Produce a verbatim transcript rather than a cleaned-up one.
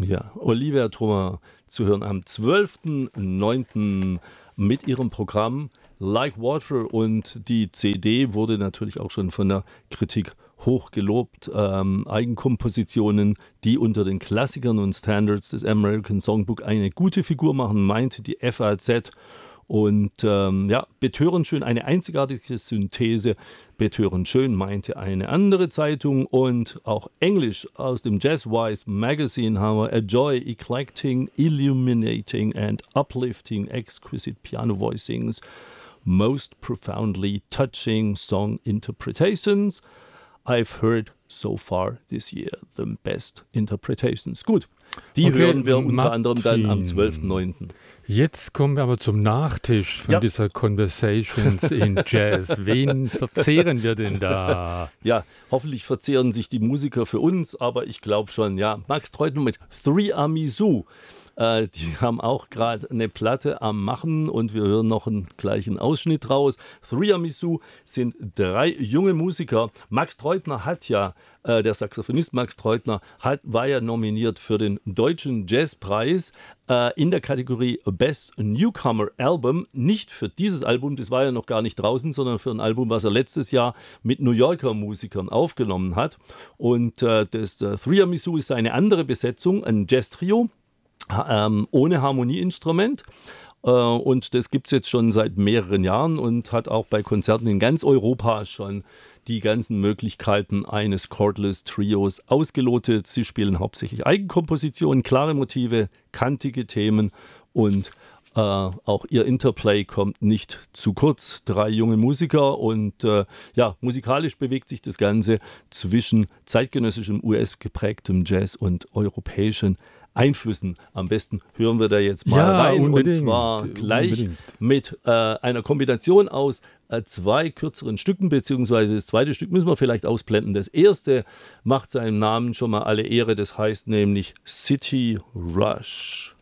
Ja, Olivia Trummer zu hören am zwölften neunten mit ihrem Programm Like Water, und die C D wurde natürlich auch schon von der Kritik hoch gelobt. Ähm, Eigenkompositionen, die unter den Klassikern und Standards des American Songbook eine gute Figur machen, meinte die F A Z. Und ähm, ja, betörend schön, eine einzigartige Synthese, betörend schön, meinte eine andere Zeitung. Und auch Englisch aus dem Jazzwise Magazine haben wir: A joy, eclectic, illuminating and uplifting, exquisite piano voicings, most profoundly touching song interpretations I've heard so far this year, the best interpretations. Gut, die okay, hören wir unter Martin. anderem dann am zwölften neunten Jetzt kommen wir aber zum Nachtisch von ja. dieser Conversations in Jazz. Wen verzehren wir denn da? Ja, hoffentlich verzehren sich die Musiker für uns, aber ich glaube schon, ja. Max Treutner mit Three Amisu. Äh, die haben auch gerade eine Platte am Machen und wir hören noch einen gleichen Ausschnitt raus. Three Amisu sind drei junge Musiker. Max Treutner hat ja, äh, der Saxophonist Max Treutner, hat, war ja nominiert für den Deutschen Jazzpreis äh, in der Kategorie Best Newcomer Album. Nicht für dieses Album, das war ja noch gar nicht draußen, sondern für ein Album, was er letztes Jahr mit New Yorker Musikern aufgenommen hat. Und äh, das äh, Three Amisu ist eine andere Besetzung, ein Jazz-Trio. Ähm, ohne Harmonieinstrument, äh, und das gibt es jetzt schon seit mehreren Jahren und hat auch bei Konzerten in ganz Europa schon die ganzen Möglichkeiten eines Cordless Trios ausgelotet. Sie spielen hauptsächlich Eigenkompositionen, klare Motive, kantige Themen und äh, auch ihr Interplay kommt nicht zu kurz. Drei junge Musiker und äh, ja, musikalisch bewegt sich das Ganze zwischen zeitgenössischem U S-geprägtem Jazz und europäischen Einflüssen. Am besten hören wir da jetzt mal ja, rein, unbedingt. Und zwar gleich unbedingt. mit äh, einer Kombination aus äh, zwei kürzeren Stücken, beziehungsweise das zweite Stück müssen wir vielleicht ausblenden. Das erste macht seinem Namen schon mal alle Ehre, das heißt nämlich City Rush.